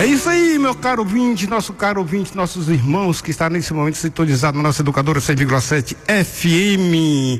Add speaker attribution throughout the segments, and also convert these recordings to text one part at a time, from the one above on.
Speaker 1: É isso aí, meu caro ouvinte, nosso caro ouvinte, nossos irmãos que estão nesse momento sintonizados na nossa educadora 100,7 FM.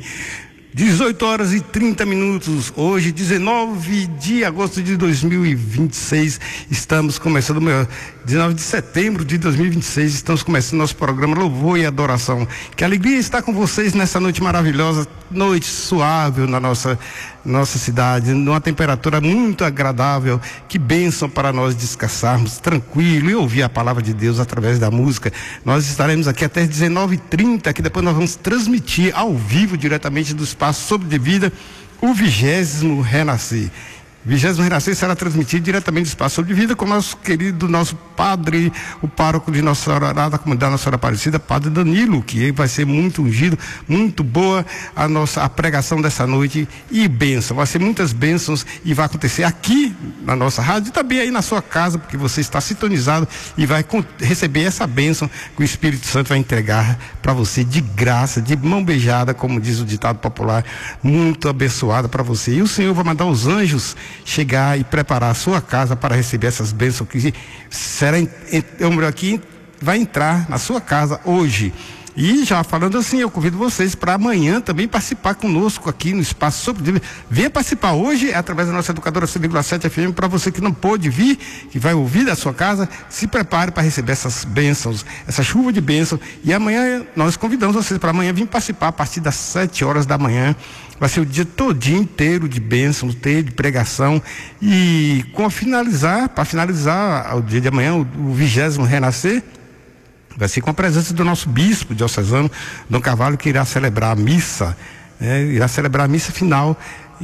Speaker 1: 18 horas e 30 minutos, hoje 19 de agosto de 2026, estamos começando, 19 de setembro de 2026, estamos começando nosso programa Louvor e Adoração. Que alegria estar com vocês nessa noite maravilhosa, noite suave na nossa cidade, numa temperatura muito agradável. Que bênção para nós descansarmos tranquilo e ouvir a palavra de Deus através da música. Nós estaremos aqui até 19h30, que depois nós vamos transmitir ao vivo, diretamente do Espaço Sobre de Vida, o 20º Renascer. 20º Renascer será transmitido diretamente do Espaço Sobre de Vida com o nosso querido, nosso padre, o pároco de Nossa Senhora da comunidade Nossa Senhora Aparecida, Padre Danilo, que vai ser muito ungido, muito boa a pregação dessa noite e bênção. Vai ser muitas bênçãos e vai acontecer aqui na nossa rádio e também aí na sua casa, porque você está sintonizado e vai receber essa bênção que o Espírito Santo vai entregar para você de graça, de mão beijada, como diz o ditado popular, muito abençoada para você. E o Senhor vai mandar os anjos chegar e preparar a sua casa para receber essas bênçãos que será aqui, vai entrar na sua casa hoje. E já falando assim, eu convido vocês para amanhã também participar conosco aqui no Espaço Sobre de Vida. Venha participar hoje através da nossa educadora 100,7 FM. Para você que não pôde vir, que vai ouvir da sua casa, se prepare para receber essas bênçãos, essa chuva de bênçãos. E amanhã nós convidamos vocês para amanhã vir participar a partir das 7 horas da manhã. Vai ser o dia todinho inteiro de bênçãos, de pregação. E para finalizar o dia de amanhã, o 20º Renascer, vai ser com a presença do nosso bispo diocesano, Dom Carvalho, que irá celebrar a missa, irá celebrar a missa final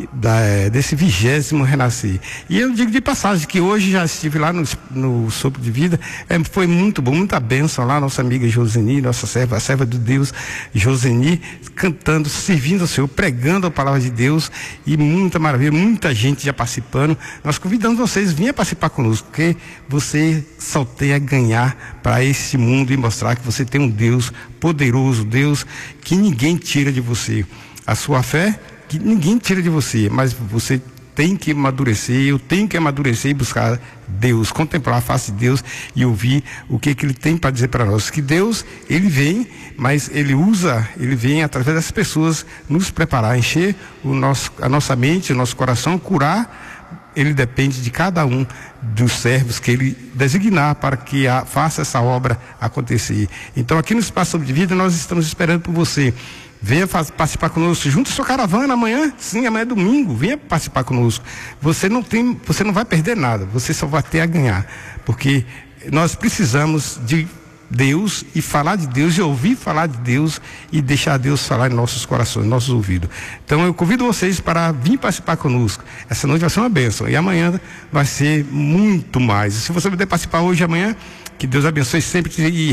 Speaker 1: desse 20º Renascer. E eu digo de passagem que hoje já estive lá no Sopro de Vida, foi muito bom, muita bênção lá, nossa amiga Joseni, nossa serva, a serva de Deus, Joseni, cantando, servindo ao Senhor, pregando a palavra de Deus, e muita maravilha, muita gente já participando. Nós convidamos vocês, venham participar conosco, porque você só tem a ganhar para esse mundo e mostrar que você tem um Deus poderoso, Deus que ninguém tira de você. A sua fé, que ninguém tira de você, mas você tem que amadurecer, eu tenho que amadurecer e buscar Deus, contemplar a face de Deus e ouvir o que Ele tem para dizer para nós. Que Deus, Ele vem, mas Ele vem através das pessoas nos preparar, encher a nossa mente, o nosso coração, curar. Ele depende de cada um dos servos que Ele designar para que faça essa obra acontecer. Então aqui no Espaço Sobre de Vida nós estamos esperando por você. Venha participar conosco, junto à sua caravana amanhã, sim, amanhã é domingo, venha participar conosco. Você não vai perder nada, você só vai ter a ganhar, porque nós precisamos de Deus e falar de Deus, e ouvir falar de Deus e deixar Deus falar em nossos corações, em nossos ouvidos. Então eu convido vocês para vir participar conosco. Essa noite vai ser uma bênção e amanhã vai ser muito mais. Se você puder participar hoje e amanhã, que Deus abençoe sempre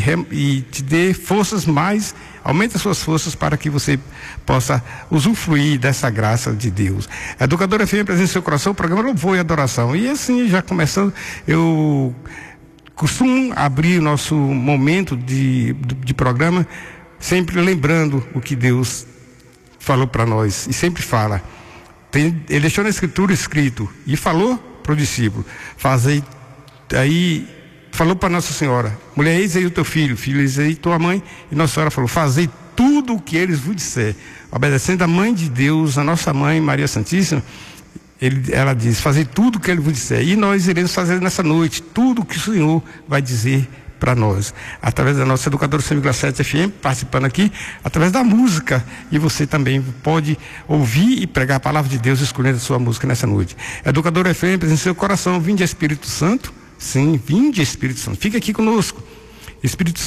Speaker 1: e te dê forças mais, aumente as suas forças para que você possa usufruir dessa graça de Deus. A Educadora FM presente no seu coração, o programa Louvor e Adoração. E assim, já começando, eu costumo abrir o nosso momento de programa sempre lembrando o que Deus falou para nós, e sempre fala. Ele deixou na Escritura escrito e falou para o discípulo, falou para Nossa Senhora: mulher, eis aí o teu filho, eis aí tua mãe. E Nossa Senhora falou: fazei tudo o que eles vos disser. Obedecendo a mãe de Deus, a nossa mãe Maria Santíssima, ela diz: fazei tudo o que ele vos disser. E nós iremos fazer nessa noite tudo o que o Senhor vai dizer para nós, através da nossa educadora 100,7 FM, participando aqui, através da música. E você também pode ouvir e pregar a palavra de Deus, escolhendo a sua música nessa noite. Educadora FM, presente em seu coração, vinde Espírito Santo. Sim, vinde Espírito Santo, fica aqui conosco. Espírito